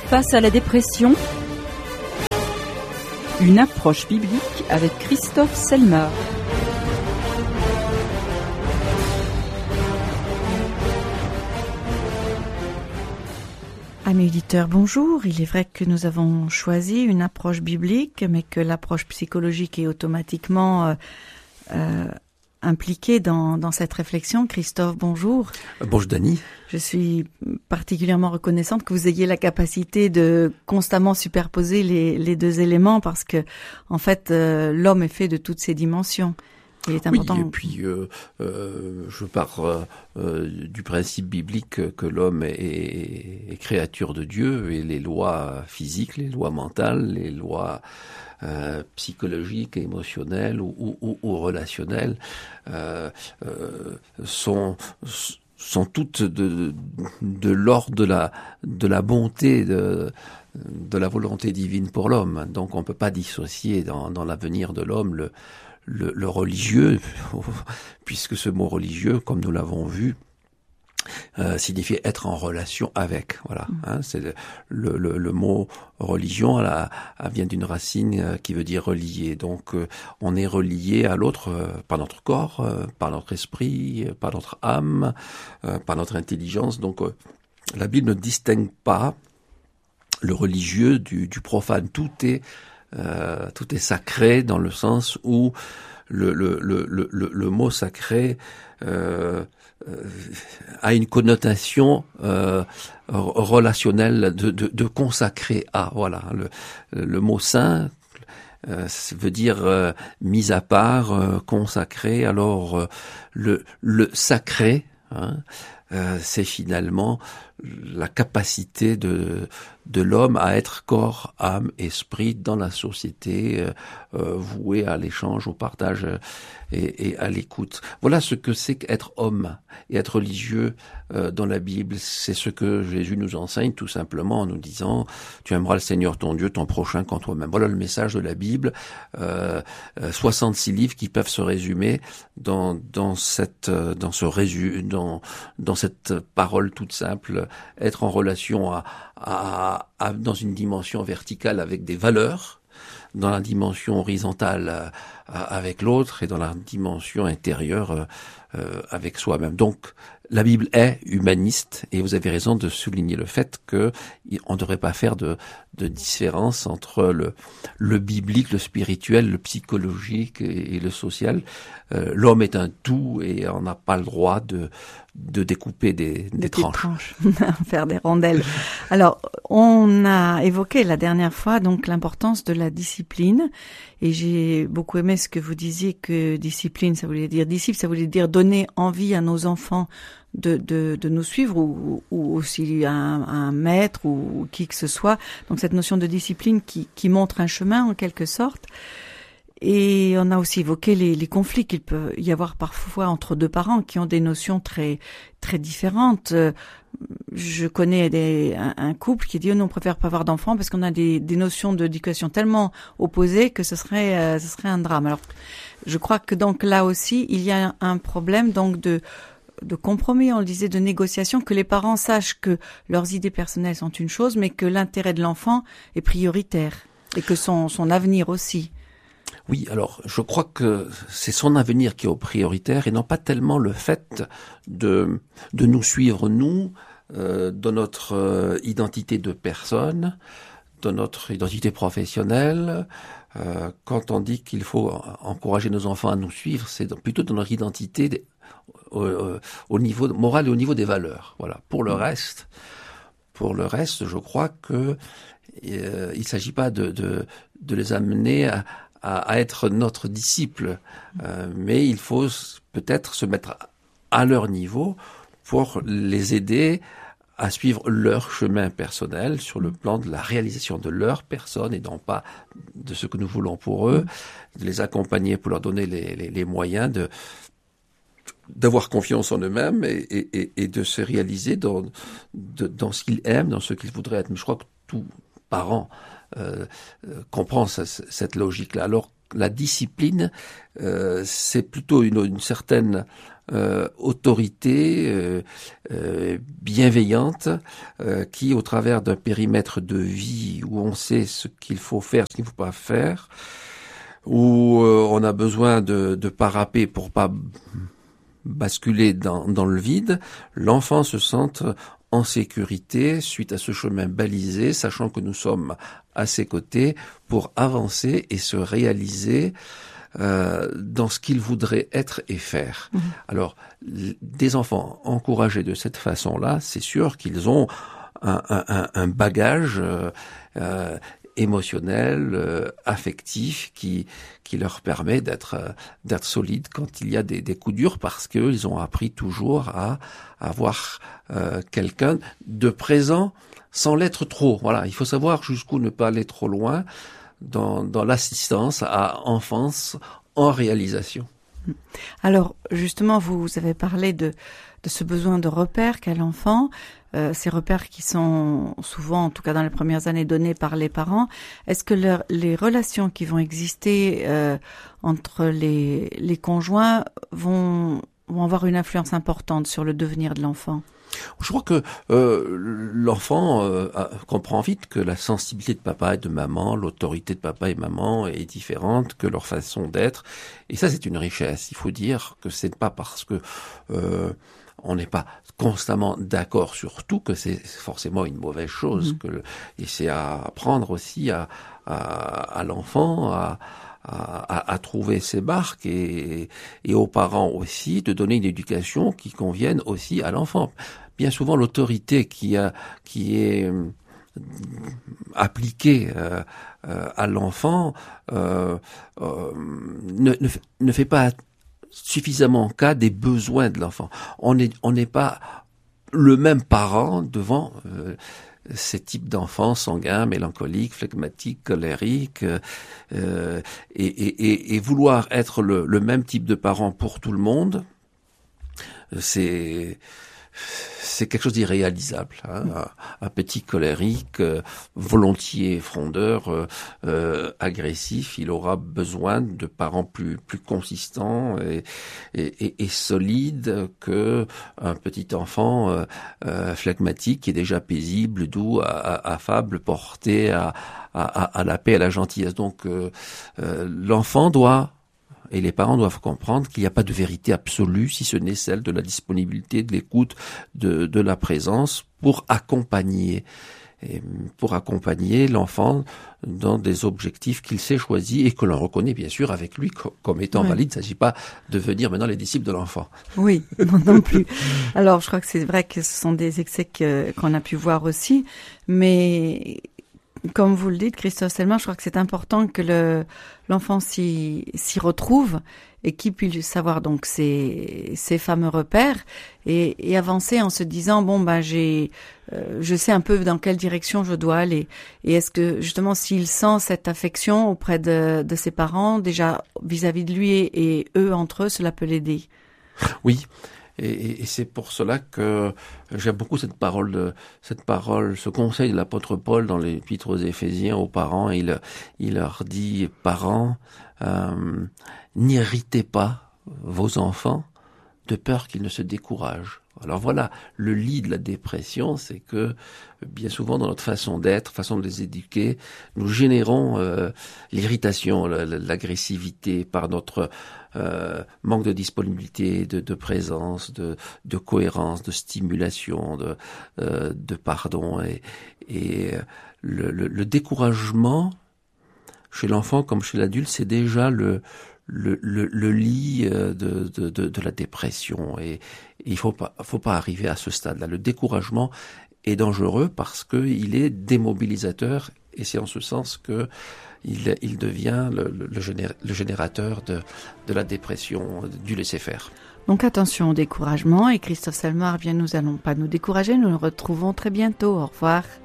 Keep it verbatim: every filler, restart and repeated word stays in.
Face à la dépression, une approche biblique avec Christophe Selmer. Amis auditeurs, bonjour. Il est vrai que nous avons choisi une approche biblique, mais que l'approche psychologique est automatiquement euh, euh, impliquée dans, dans cette réflexion. Christophe, bonjour. Bonjour Dany. Je suis particulièrement reconnaissante que vous ayez la capacité de constamment superposer les, les deux éléments, parce que en fait, euh, l'homme est fait de toutes ces dimensions. Il est important. Oui, et puis euh, euh, je pars euh, euh, du principe biblique que l'homme est, est, est créature de Dieu, et les lois physiques, les lois mentales, les lois euh, psychologiques, émotionnelles ou, ou, ou relationnelles euh, euh, sont sont toutes de, de l'ordre de la de la bonté de de la volonté divine pour l'homme. Donc on ne peut pas dissocier dans, dans l'avenir de l'homme le Le, le religieux, puisque ce mot religieux, comme nous l'avons vu, euh, signifie être en relation avec. Voilà, mmh. hein, c'est le, le, le, le mot religion, là, vient d'une racine euh, qui veut dire relié. Donc, euh, on est relié à l'autre euh, par notre corps, euh, par notre esprit, euh, par notre âme, euh, par notre intelligence. Donc, euh, la Bible ne distingue pas le religieux du, du profane. Tout est Euh, tout est sacré dans le sens où le, le, le, le, le mot sacré euh, euh, a une connotation euh, relationnelle de, de, de consacrer à. Voilà, le, le mot saint euh, veut dire euh, mis à part, euh, consacré. Alors euh, le, le sacré, hein, euh, c'est finalement la capacité de de l'homme à être corps, âme, esprit dans la société, euh, euh, voué à l'échange, au partage euh, et, et à l'écoute. Voilà ce que c'est qu'être homme et être religieux euh, dans la Bible. C'est ce que Jésus nous enseigne tout simplement en nous disant « Tu aimeras le Seigneur ton Dieu, ton prochain qu'en toi-même ». Voilà le message de la Bible. Euh, euh, soixante-six livres qui peuvent se résumer dans dans cette dans ce résu, dans dans cette parole toute simple. Être en relation à, à, à, dans une dimension verticale avec des valeurs, dans la dimension horizontale à, à, avec l'autre, et dans la dimension intérieure euh, euh, avec soi-même. Donc, la Bible est humaniste, et vous avez raison de souligner le fait que on ne devrait pas faire de, de différence entre le, le biblique, le spirituel, le psychologique et, et le social. Euh, l'homme est un tout, et on n'a pas le droit de de découper des, des, des tranches. tranches. Faire des rondelles. Alors, on a évoqué la dernière fois donc l'importance de la discipline, et j'ai beaucoup aimé ce que vous disiez, que discipline, ça voulait dire disciple, ça voulait dire donner envie à nos enfants de de, de nous suivre, ou, ou aussi à un, à un maître ou, ou qui que ce soit. Donc cette notion de discipline qui qui montre un chemin en quelque sorte. Et on a aussi évoqué les, les conflits qu'il peut y avoir parfois entre deux parents qui ont des notions très très différentes. Je connais des, un, un couple qui dit oh, « non, on préfère pas avoir d'enfants parce qu'on a des, des notions d'éducation tellement opposées que ce serait euh, ce serait un drame ». Alors, je crois que donc là aussi, il y a un, un problème donc de de compromis, on le disait, de négociation, que les parents sachent que leurs idées personnelles sont une chose, mais que l'intérêt de l'enfant est prioritaire, et que son son avenir aussi. Oui, alors je crois que c'est son avenir qui est au prioritaire, et non pas tellement le fait de de nous suivre nous euh, dans notre euh, identité de personne, dans notre identité professionnelle. Euh, quand on dit qu'il faut encourager nos enfants à nous suivre, c'est plutôt dans notre identité des, au, au niveau moral et au niveau des valeurs. Voilà. Pour le reste, pour le reste, je crois que euh, il s'agit pas de de de les amener à À, à être notre disciple, euh, mais il faut peut-être se mettre à leur niveau pour les aider à suivre leur chemin personnel sur le plan de la réalisation de leur personne et non pas de ce que nous voulons pour eux, de les accompagner pour leur donner les, les, les moyens de d'avoir confiance en eux-mêmes et, et, et de se réaliser dans, de, dans ce qu'ils aiment, dans ce qu'ils voudraient être. Mais je crois que tout parent Euh, euh, comprend ce, cette logique-là. Alors la discipline, euh, c'est plutôt une, une certaine euh, autorité euh, euh, bienveillante euh, qui, au travers d'un périmètre de vie où on sait ce qu'il faut faire, ce qu'il ne faut pas faire, où euh, on a besoin de, de paraper pour pas basculer dans, dans le vide, l'enfant se sente en sécurité suite à ce chemin balisé, sachant que nous sommes à ses côtés pour avancer et se réaliser euh, dans ce qu'il voudrait être et faire. Mmh. Alors, des enfants encouragés de cette façon-là, c'est sûr qu'ils ont un, un, un bagage euh, euh, émotionnel, euh, affectif, qui qui leur permet d'être euh, d'être solides quand il y a des, des coups durs, parce que ils ont appris toujours à avoir euh, quelqu'un de présent sans l'être trop. Voilà, il faut savoir jusqu'où ne pas aller trop loin dans dans l'assistance à enfance en réalisation. Alors justement, vous avez parlé de de ce besoin de repères qu'a l'enfant. Euh, ces repères qui sont souvent, en tout cas dans les premières années, donnés par les parents. Est-ce que leur, les relations qui vont exister euh, entre les, les conjoints vont, vont avoir une influence importante sur le devenir de l'enfant ? Je crois que euh, l'enfant euh, comprend vite que la sensibilité de papa et de maman, l'autorité de papa et maman est différente que leur façon d'être. Et ça, c'est une richesse. Il faut dire que c'est pas parce que euh, on n'est pas constamment d'accord sur tout que c'est forcément une mauvaise chose. Mmh. Que le, et c'est à apprendre aussi à, à, à l'enfant à, à, à trouver ses marques et, et aux parents aussi de donner une éducation qui convienne aussi à l'enfant. Bien souvent, l'autorité qui a qui est appliquée euh, euh, à l'enfant euh, euh, ne, ne, ne fait pas suffisamment cas des besoins de l'enfant. On n'est on n'est pas le même parent devant euh, ces types d'enfants sanguins, mélancoliques, flegmatiques, colériques, euh, et, et, et vouloir être le, le même type de parent pour tout le monde, c'est c'est quelque chose d'irréalisable. Hein. Un, un petit colérique, euh, volontiers frondeur, euh, euh, agressif, il aura besoin de parents plus plus consistants et, et, et, et solides que un petit enfant euh, euh, phlegmatique qui est déjà paisible, doux, affable, porté à, à, à la paix, à la gentillesse. Donc euh, euh, l'enfant doit et les parents doivent comprendre qu'il n'y a pas de vérité absolue, si ce n'est celle de la disponibilité, de l'écoute, de, de la présence, pour accompagner, et pour accompagner l'enfant dans des objectifs qu'il s'est choisis et que l'on reconnaît bien sûr avec lui comme étant oui. valides. Il ne s'agit pas de devenir maintenant les disciples de l'enfant. Oui, non, non plus. Alors, je crois que c'est vrai que ce sont des excès que, qu'on a pu voir aussi, mais comme vous le dites, Christophe Selmar, je crois que c'est important que le, l'enfant s'y, s'y retrouve et qu'il puisse savoir donc ces, ces fameux repères et, et avancer en se disant bon ben j'ai, euh, je sais un peu dans quelle direction je dois aller. Et est-ce que justement s'il sent cette affection auprès de, de ses parents déjà vis-à-vis de lui et, et eux entre eux, cela peut l'aider. Oui. Et, et c'est pour cela que j'aime beaucoup cette parole, de, cette parole, ce conseil de l'apôtre Paul dans l'épître aux Éphésiens aux parents. Il, il leur dit, parents, euh, n'irritez pas vos enfants de peur qu'ils ne se découragent. Alors voilà, le lit de la dépression, c'est que bien souvent dans notre façon d'être, façon de les éduquer, nous générons euh, l'irritation, l'agressivité par notre euh, manque de disponibilité, de, de présence, de, de cohérence, de stimulation, de, euh, de pardon. Et, et le, le, le découragement, chez l'enfant comme chez l'adulte, c'est déjà le Le, le, le lit de, de, de, de la dépression et, et il faut pas, faut pas arriver à ce stade-là. Le découragement est dangereux parce que il est démobilisateur et c'est en ce sens que il, il devient le, le, le, géné, le générateur de, de la dépression, du laisser-faire. Donc attention au découragement et Christophe Selmar, bien nous allons pas nous décourager, nous nous retrouvons très bientôt. Au revoir.